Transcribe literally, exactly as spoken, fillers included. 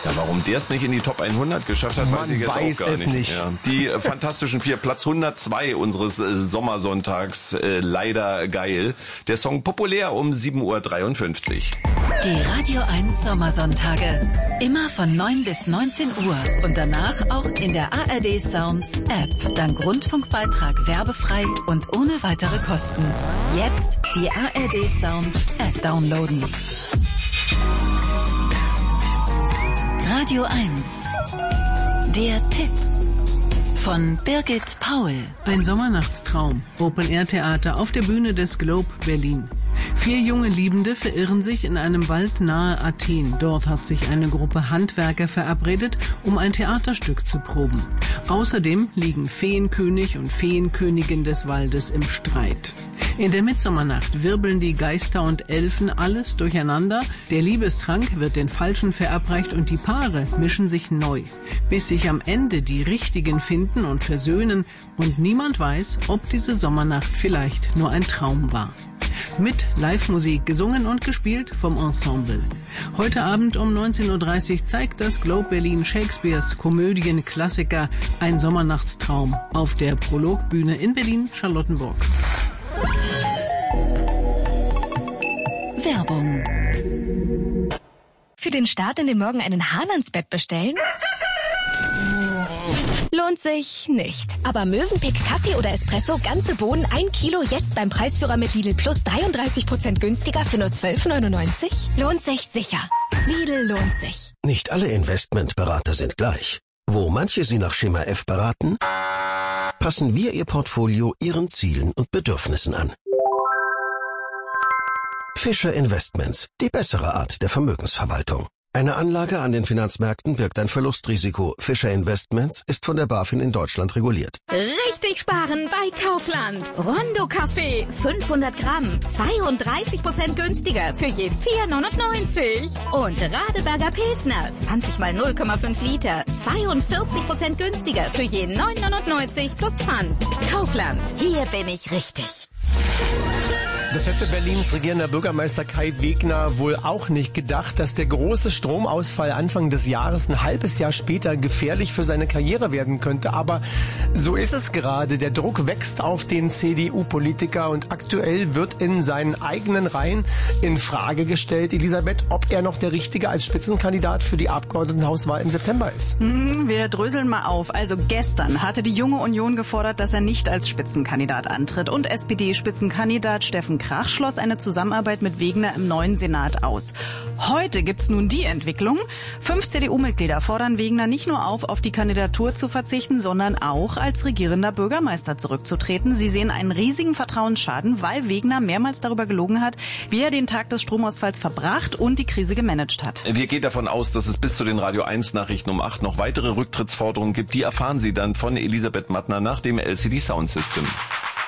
Ja, warum der es nicht in die Top hundert geschafft hat, Man weiß ich jetzt weiß auch gar es nicht. nicht. Ja. Die äh, Fantastischen Vier, Platz hundertzwei unseres äh, Sommersonntags, äh, leider geil. Der Song populär um sieben Uhr dreiundfünfzig. Die Radio eins Sommersonntage. Immer von neun bis neunzehn Uhr. Und danach auch in der A R D Sounds App. Dank Rundfunkbeitrag werbefrei und ohne weitere Kosten. Jetzt die A R D Sounds App downloaden. Radio eins. Der Tipp. Von Birgit Paul. Ein Sommernachtstraum. Open-Air-Theater auf der Bühne des Globe Berlin. Vier junge Liebende verirren sich in einem Wald nahe Athen. Dort hat sich eine Gruppe Handwerker verabredet, um ein Theaterstück zu proben. Außerdem liegen Feenkönig und Feenkönigin des Waldes im Streit. In der Mitsommernacht wirbeln die Geister und Elfen alles durcheinander. Der Liebestrank wird den Falschen verabreicht und die Paare mischen sich neu, bis sich am Ende die Richtigen finden und versöhnen und niemand weiß, ob diese Sommernacht vielleicht nur ein Traum war. Mit Live-Musik gesungen und gespielt vom Ensemble. Heute Abend um neunzehn Uhr dreißig zeigt das Globe Berlin Shakespeares Komödienklassiker Ein Sommernachtstraum auf der Prologbühne in Berlin-Charlottenburg. Werbung. Für den Start in den Morgen einen Hahn ans Bett bestellen? Lohnt sich nicht. Aber Mövenpick Kaffee oder Espresso, ganze Bohnen, ein Kilo, jetzt beim Preisführer mit Lidl Plus dreiunddreißig Prozent günstiger für nur zwölf neunundneunzig? Lohnt sich sicher. Lidl lohnt sich. Nicht alle Investmentberater sind gleich. Wo manche Sie nach Schema F beraten, passen wir Ihr Portfolio Ihren Zielen und Bedürfnissen an. Fischer Investments, die bessere Art der Vermögensverwaltung. Eine Anlage an den Finanzmärkten birgt ein Verlustrisiko. Fischer Investments ist von der BaFin in Deutschland reguliert. Richtig sparen bei Kaufland. Rondo Kaffee, fünfhundert Gramm, zweiunddreißig Prozent günstiger für je vier neunundneunzig. Und Radeberger Pilsner, zwanzig mal null Komma fünf Liter, zweiundvierzig Prozent günstiger für je neun neunundneunzig plus Pfand. Kaufland, hier bin ich richtig. Das hätte Berlins regierender Bürgermeister Kai Wegner wohl auch nicht gedacht, dass der große Stromausfall Anfang des Jahres ein halbes Jahr später gefährlich für seine Karriere werden könnte. Aber so ist es gerade. Der Druck wächst auf den C D U-Politiker und aktuell wird in seinen eigenen Reihen in Frage gestellt, Elisabeth, ob er noch der Richtige als Spitzenkandidat für die Abgeordnetenhauswahl im September ist. Hm, wir dröseln mal auf. Also gestern hatte die Junge Union gefordert, dass er nicht als Spitzenkandidat antritt. Und S P D-Spitzenkandidat Steffen Krach schloss eine Zusammenarbeit mit Wegner im neuen Senat aus. Heute gibt's nun die Entwicklung. Fünf C D U-Mitglieder fordern Wegner nicht nur auf, auf die Kandidatur zu verzichten, sondern auch als regierender Bürgermeister zurückzutreten. Sie sehen einen riesigen Vertrauensschaden, weil Wegner mehrmals darüber gelogen hat, wie er den Tag des Stromausfalls verbracht und die Krise gemanagt hat. Wir gehen davon aus, dass es bis zu den Radio eins Nachrichten um acht noch weitere Rücktrittsforderungen gibt. Die erfahren Sie dann von Elisabeth Mattner nach dem L C D Sound System.